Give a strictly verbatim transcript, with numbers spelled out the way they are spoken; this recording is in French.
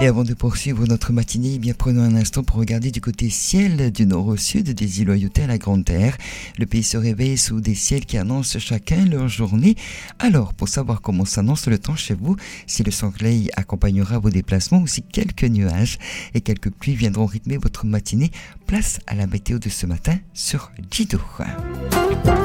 Et avant de poursuivre notre matinée, eh bien prenons un instant pour regarder du côté ciel du nord au sud des îles Loyauté à la Grande Terre. Le pays se réveille sous des ciels qui annoncent chacun leur journée. Alors, pour savoir comment s'annonce le temps chez vous, si le soleil accompagnera vos déplacements ou si quelques nuages et quelques pluies viendront rythmer votre matinée, place à la météo de ce matin sur Jido.